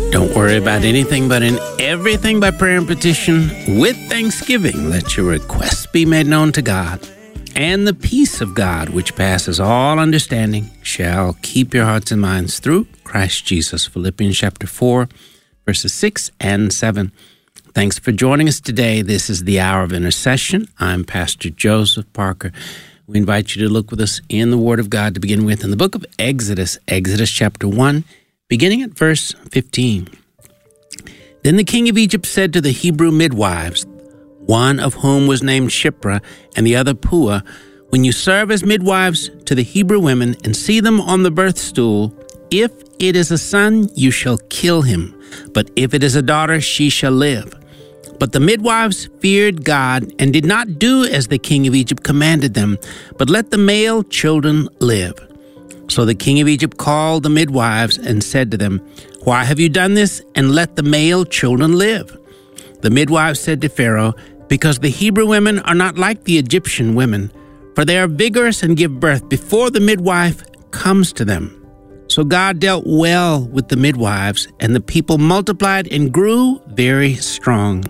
Don't worry about anything, but in everything by prayer and petition, with thanksgiving, let your requests be made known to God. And the peace of God, which passes all understanding, shall keep your hearts and minds through Christ Jesus. Philippians chapter 4, verses 6 and 7. Thanks for joining us today. This is the Hour of Intercession. I'm Pastor Joseph Parker. We invite you to look with us in the Word of God to begin with in the book of Exodus, Exodus chapter 1, beginning at verse 15. Then the king of Egypt said to the Hebrew midwives, one of whom was named Shiphrah and the other Puah, when you serve as midwives to the Hebrew women and see them on the birth stool, if it is a son, you shall kill him, but if it is a daughter, she shall live. But the midwives feared God and did not do as the king of Egypt commanded them, but let the male children live. So the king of Egypt called the midwives and said to them, why have you done this and let the male children live? The midwives said to Pharaoh, because the Hebrew women are not like the Egyptian women, for they are vigorous and give birth before the midwife comes to them. So God dealt well with the midwives, and the people multiplied and grew very strong.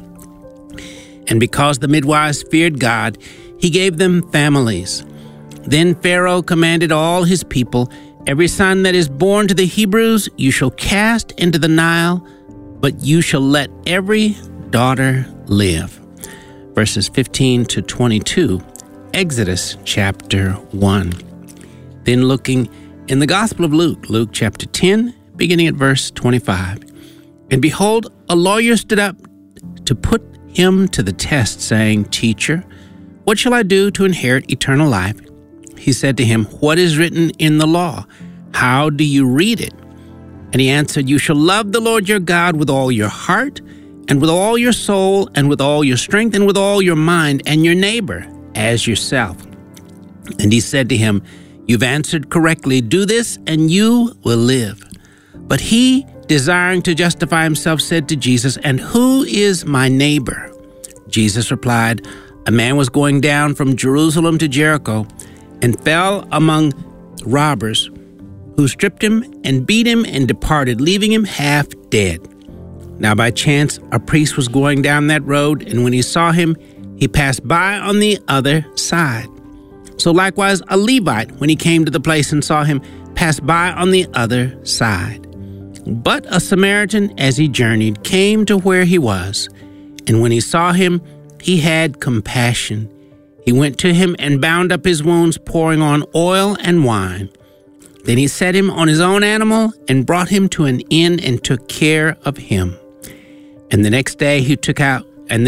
And because the midwives feared God, he gave them families. Then Pharaoh commanded all his people, every son that is born to the Hebrews you shall cast into the Nile, but you shall let every daughter live. Verses 15 to 22, Exodus chapter 1. Then looking in the Gospel of Luke, Luke chapter 10, beginning at verse 25. And behold, a lawyer stood up to put him to the test, saying, Teacher, what shall I do to inherit eternal life? He said to him, what is written in the law? How do you read it? And he answered, you shall love the Lord your God with all your heart, and with all your soul, and with all your strength, and with all your mind, and your neighbor as yourself. And he said to him, you've answered correctly. Do this, and you will live. But he, desiring to justify himself, said to Jesus, and who is my neighbor? Jesus replied, a man was going down from Jerusalem to Jericho, and fell among robbers, who stripped him and beat him and departed, leaving him half dead. Now by chance a priest was going down that road, and when he saw him, he passed by on the other side. So likewise a Levite, when he came to the place and saw him, passed by on the other side. But a Samaritan, as he journeyed, came to where he was, and when he saw him, he had compassion. He went to him and bound up his wounds, pouring on oil and wine. Then he set him on his own animal and brought him to an inn and took care of him. And the next day he took out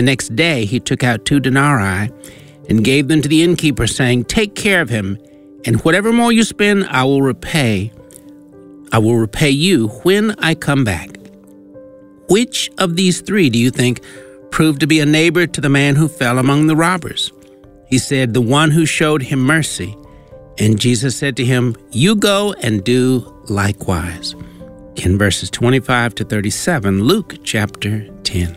2 denarii and gave them to the innkeeper, saying, take care of him, and whatever more you spend, I will repay you when I come back. Which of these three do you think proved to be a neighbor to the man who fell among the robbers? He said, the one who showed him mercy. And Jesus said to him, you go and do likewise. In verses 25 to 37, Luke chapter 10.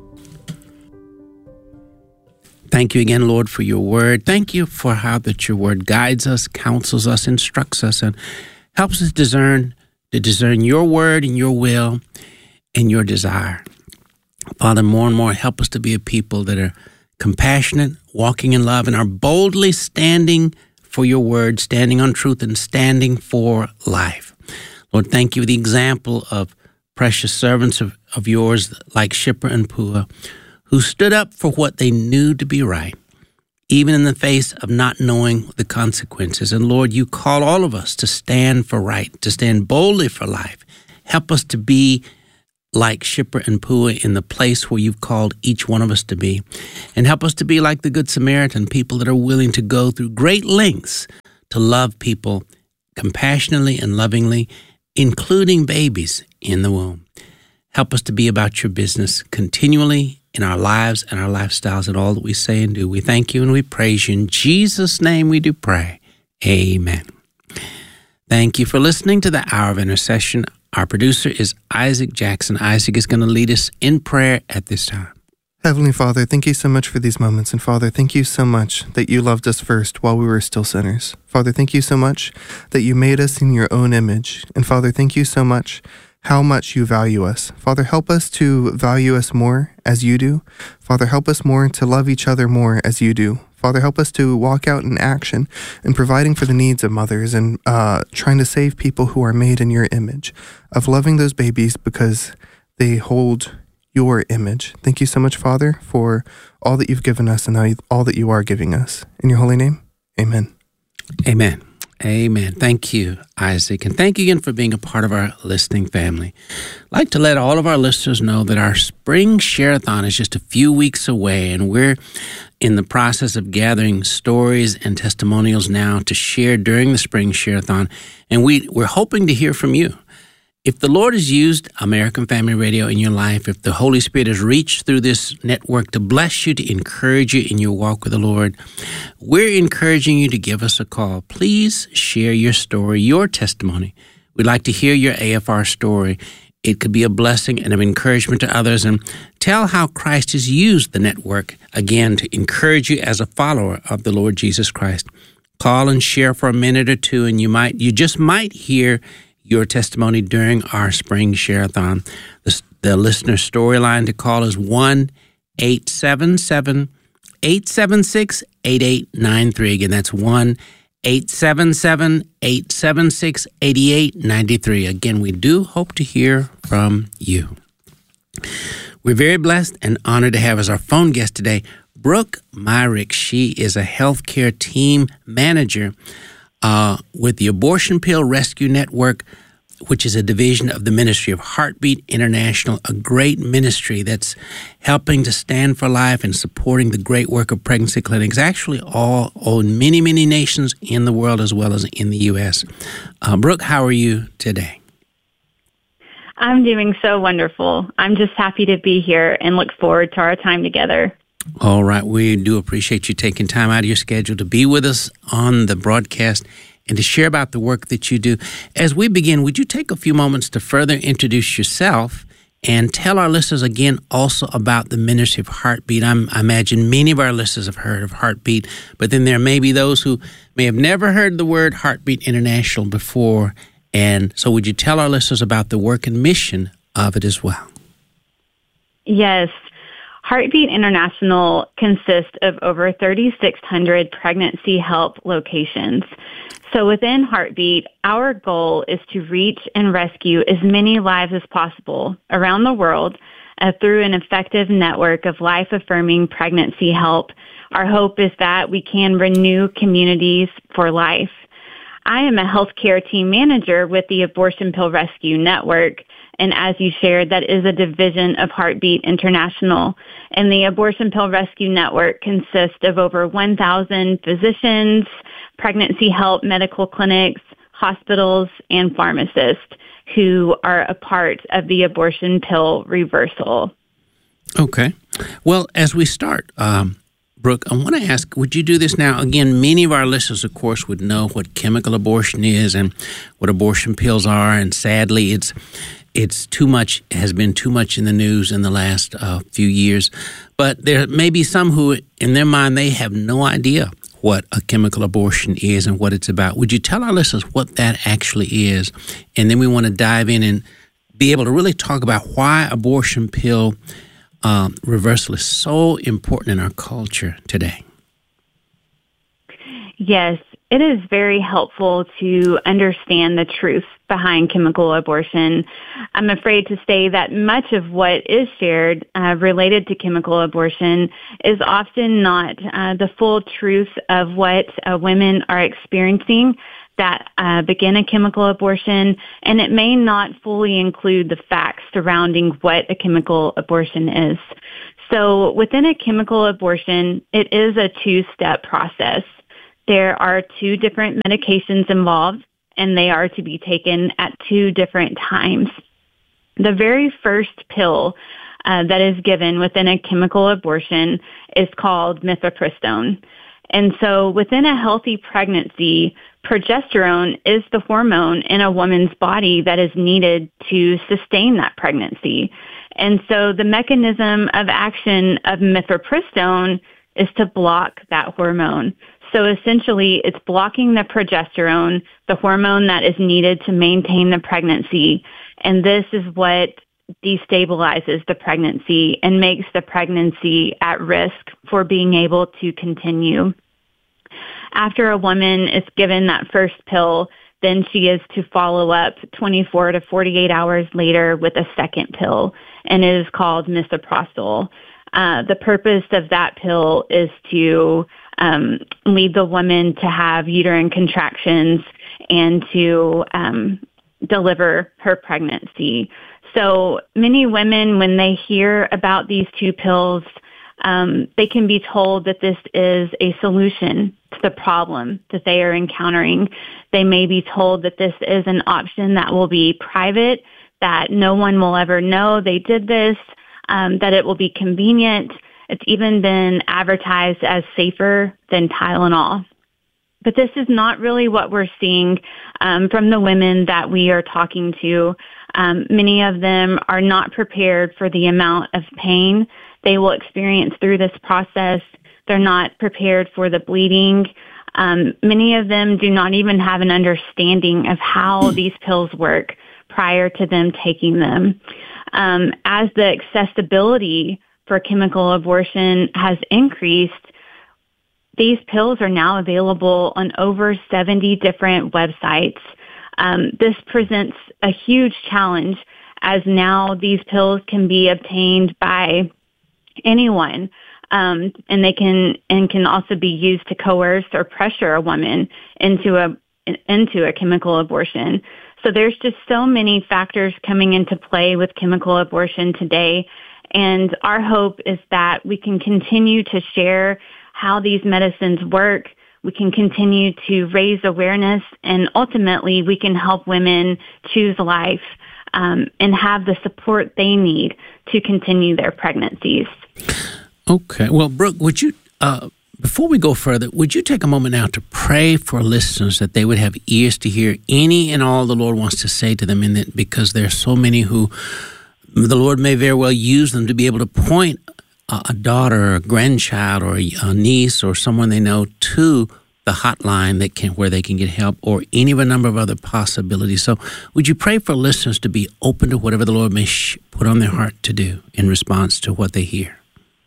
Thank you again, Lord, for your word. Thank you for how that your word guides us, counsels us, instructs us, and helps us to discern your word and your will and your desire. Father, more and more help us to be a people that are compassionate, walking in love, and are boldly standing for your word, standing on truth, and standing for life. Lord, thank you for the example of precious servants of yours like Shiphrah and Puah, who stood up for what they knew to be right, even in the face of not knowing the consequences. And Lord, you call all of us to stand for right, to stand boldly for life. Help us to be like Shiphrah and Puah in the place where you've called each one of us to be. And help us to be like the Good Samaritan, people that are willing to go through great lengths to love people compassionately and lovingly, including babies in the womb. Help us to be about your business continually in our lives and our lifestyles and all that we say and do. We thank you and we praise you. In Jesus' name we do pray. Amen. Thank you for listening to the Hour of Intercession. Our producer is Isaac Jackson. Isaac is going to lead us in prayer at this time. Heavenly Father, thank you so much for these moments. And Father, thank you so much that you loved us first while we were still sinners. Father, thank you so much that you made us in your own image. And Father, thank you so much how much you value us. Father, help us to value us more as you do. Father, help us more to love each other more as you do. Father, help us to walk out in action and providing for the needs of mothers and trying to save people who are made in your image, of loving those babies because they hold your image. Thank you so much, Father, for all that you've given us and all that you are giving us. In your holy name, amen. Amen. Amen. Thank you, Isaac. And thank you again for being a part of our listening family. I'd like to let all of our listeners know that our spring share-a-thon is just a few weeks away, and we're in the process of gathering stories and testimonials now to share during the spring share-a-thon. And we're hoping to hear from you. If the Lord has used American Family Radio in your life, if the Holy Spirit has reached through this network to bless you, to encourage you in your walk with the Lord, we're encouraging you to give us a call. Please share your story, your testimony. We'd like to hear your AFR story. It could be a blessing and an encouragement to others, and tell how Christ has used the network, again, to encourage you as a follower of the Lord Jesus Christ. Call and share for a minute or two, and you just might hear your testimony during our spring share-a-thon. The listener storyline to call is 1-877-876-8893. Again, that's 1-877-876-8893. Again, we do hope to hear from you. We're very blessed and honored to have as our phone guest today Brooke Myrick. She is a healthcare team manager with the Abortion Pill Rescue Network, which is a division of the Ministry of Heartbeat International, a great ministry that's helping to stand for life and supporting the great work of pregnancy clinics, actually all in many, many nations in the world as well as in the U.S. Brooke, how are you today? I'm doing so wonderful. I'm just happy to be here and look forward to our time together. All right. We do appreciate you taking time out of your schedule to be with us on the broadcast and to share about the work that you do. As we begin, would you take a few moments to further introduce yourself and tell our listeners again also about the Ministry of Heartbeat? I imagine many of our listeners have heard of Heartbeat, but then there may be those who may have never heard the word Heartbeat International before. And so would you tell our listeners about the work and mission of it as well? Yes. Heartbeat International consists of over 3,600 pregnancy help locations. So within Heartbeat, our goal is to reach and rescue as many lives as possible around the world through an effective network of life-affirming pregnancy help. Our hope is that we can renew communities for life. I am a healthcare team manager with the Abortion Pill Rescue Network, and as you shared, that is a division of Heartbeat International. And the Abortion Pill Rescue Network consists of over 1,000 physicians, pregnancy help medical clinics, hospitals, and pharmacists who are a part of the abortion pill reversal. Okay. Well, as we start, Brooke, I want to ask, would you do this now? Again, many of our listeners, of course, would know what chemical abortion is and what abortion pills are, and sadly, it's too much, has been too much in the news in the last few years. But there may be some who, in their mind, they have no idea what a chemical abortion is and what it's about. Would you tell our listeners what that actually is? And then we want to dive in and be able to really talk about why abortion pill reversal is so important in our culture today. Yes, it is very helpful to understand the truth behind chemical abortion. I'm afraid to say that much of what is shared related to chemical abortion is often not the full truth of what women are experiencing that begin a chemical abortion, and it may not fully include the facts surrounding what a chemical abortion is. So within a chemical abortion, it is a two-step process. There are two different medications involved, and they are to be taken at two different times. The very first pill that is given within a chemical abortion is called mifepristone. And so within a healthy pregnancy, progesterone is the hormone in a woman's body that is needed to sustain that pregnancy. And so the mechanism of action of mifepristone is to block that hormone. So essentially, it's blocking the progesterone, the hormone that is needed to maintain the pregnancy. And this is what destabilizes the pregnancy and makes the pregnancy at risk for being able to continue. After a woman is given that first pill, then she is to follow up 24 to 48 hours later with a second pill, and it is called misoprostol. The purpose of that pill is to lead the woman to have uterine contractions and to deliver her pregnancy. So many women, when they hear about these two pills, they can be told that this is a solution to the problem that they are encountering. They may be told that this is an option that will be private, that no one will ever know they did this, that it will be convenient. It's even been advertised as safer than Tylenol. But this is not really what we're seeing from the women that we are talking to. Many of them are not prepared for the amount of pain they will experience through this process. They're not prepared for the bleeding. Many of them do not even have an understanding of how these pills work prior to them taking them. As the accessibility for chemical abortion has increased, these pills are now available on over 70 different websites. This presents a huge challenge, as now these pills can be obtained by anyone, and they can also be used to coerce or pressure a woman into a chemical abortion. So there's just so many factors coming into play with chemical abortion today, and our hope is that we can continue to share how these medicines work. We can continue to raise awareness, and ultimately we can help women choose life and have the support they need to continue their pregnancies. Okay. Well, Brooke, would you, before we go further, would you take a moment now to pray for listeners that they would have ears to hear any and all the Lord wants to say to them, in that, because there are so many who the Lord may very well use them to be able to point a daughter or a grandchild or a niece or someone they know to the hotline where they can get help, or any of a number of other possibilities. So would you pray for listeners to be open to whatever the Lord may put on their heart to do in response to what they hear?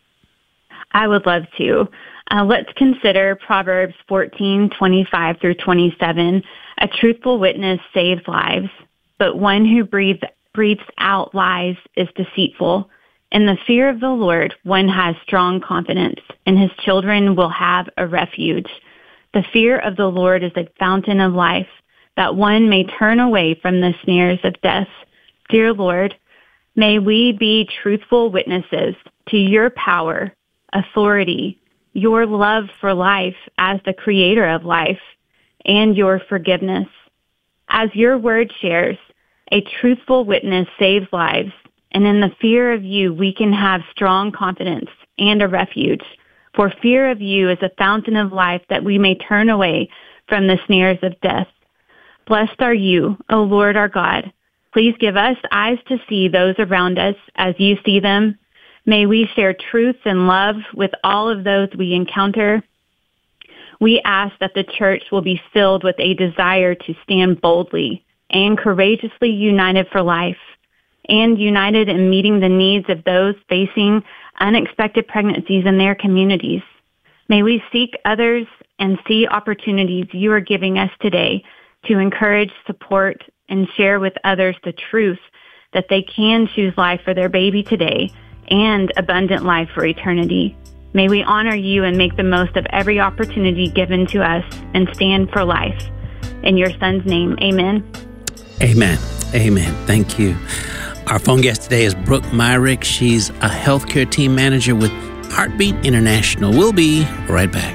I would love to. Let's consider Proverbs 14:25 through 27. A truthful witness saves lives, but one who breathes out lies is deceitful. In the fear of the Lord, one has strong confidence, and his children will have a refuge. The fear of the Lord is a fountain of life, that one may turn away from the snares of death. Dear Lord, may we be truthful witnesses to your power, authority, your love for life as the creator of life, and your forgiveness. As your word shares, a truthful witness saves lives, and in the fear of you, we can have strong confidence and a refuge. For fear of you is a fountain of life, that we may turn away from the snares of death. Blessed are you, O Lord our God. Please give us eyes to see those around us as you see them. May we share truth and love with all of those we encounter. We ask that the church will be filled with a desire to stand boldly and courageously united for life, and united in meeting the needs of those facing unexpected pregnancies in their communities. May we seek others and see opportunities you are giving us today to encourage, support, and share with others the truth that they can choose life for their baby today and abundant life for eternity. May we honor you and make the most of every opportunity given to us and stand for life. In your Son's name, amen. Amen. Amen. Thank you. Our phone guest today is Brooke Myrick. She's a healthcare team manager with Heartbeat International. We'll be right back.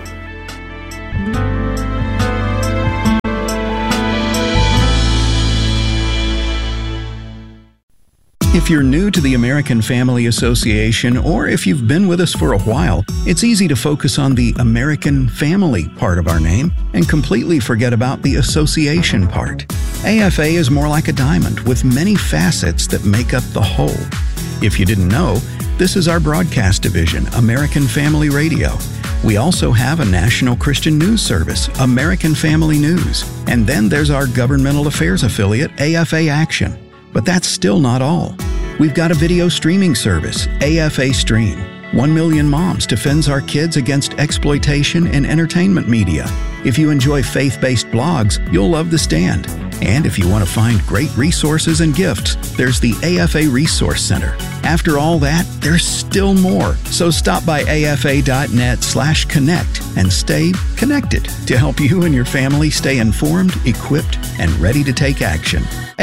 If you're new to the American Family Association, or if you've been with us for a while, it's easy to focus on the American Family part of our name and completely forget about the association part. AFA is more like a diamond with many facets that make up the whole. If you didn't know, this is our broadcast division, American Family Radio. We also have a national Christian news service, American Family News. And then there's our governmental affairs affiliate, AFA Action. But that's still not all. We've got a video streaming service, AFA Stream. 1 Million Moms defends our kids against exploitation in entertainment media. If you enjoy faith-based blogs, you'll love The Stand. And if you want to find great resources and gifts, there's the AFA Resource Center. After all that, there's still more. So stop by afa.net/connect and stay connected to help you and your family stay informed, equipped, and ready to take action.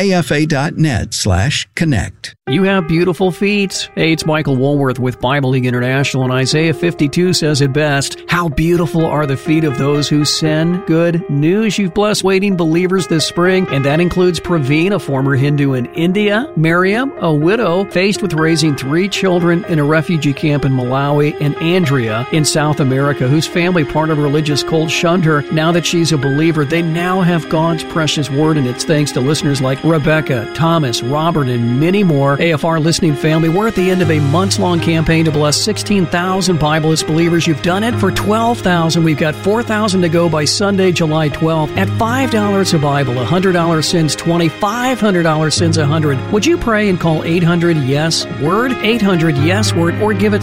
afa.net/connect. You have beautiful feet. Hey, it's Michael Woolworth with Bible League International, and Isaiah 52 says it best. How beautiful are the feet of those who send good news. You've blessed waiting believers this spring, and that includes Praveen, a former Hindu in India, Miriam, a widow faced with raising 3 children in a refugee camp in Malawi, and Andrea in South America, whose family, part of a religious cult, shunned her. Now that she's a believer, they now have God's precious word, and it's thanks to listeners like Rebecca, Thomas, Robert, and many more. AFR listening family, we're at the end of a months-long campaign to bless 16,000 Bibleist believers. You've done it for 12,000. We've got 4,000 to go by Sunday, July 12th. At $5 a Bible, $100 sends 20, $500 sends 100. Would you pray and call 800-YES-WORD, 800-YES-WORD, or give it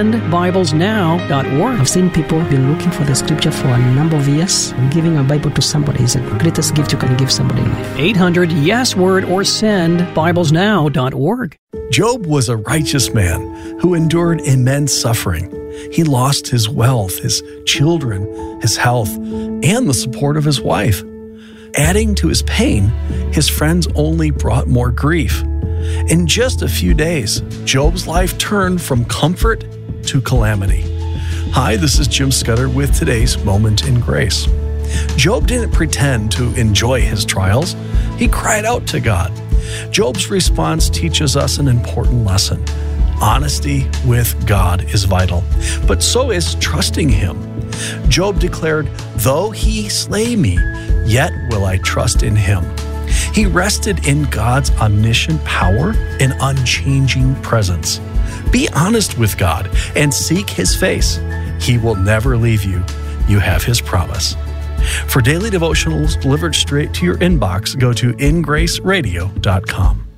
sendbiblesnow.org. I've seen people been looking for the scripture for a number of years. Giving a Bible to somebody is the greatest gift you can give somebody in life. 800-YES-WORD or sendbiblesnow.org. Job was a righteous man who endured immense suffering. He lost his wealth, his children, his health, and the support of his wife. Adding to his pain, his friends only brought more grief. In just a few days, Job's life turned from comfort to calamity. Hi, this is Jim Scudder with today's Moment in Grace. Job didn't pretend to enjoy his trials. He cried out to God. Job's response teaches us an important lesson. Honesty with God is vital, but so is trusting Him. Job declared, "Though He slay me, yet will I trust in Him." He rested in God's omniscient power and unchanging presence. Be honest with God and seek His face. He will never leave you. You have His promise. For daily devotionals delivered straight to your inbox, go to ingraceradio.com.